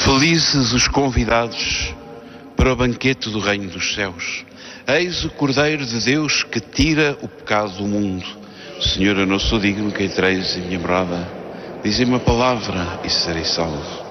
Felizes os convidados para o banquete do reino dos céus. Eis o Cordeiro de Deus que tira o pecado do mundo. Senhor, eu não sou digno que entreis em minha morada. Dizem uma palavra e serei salvo.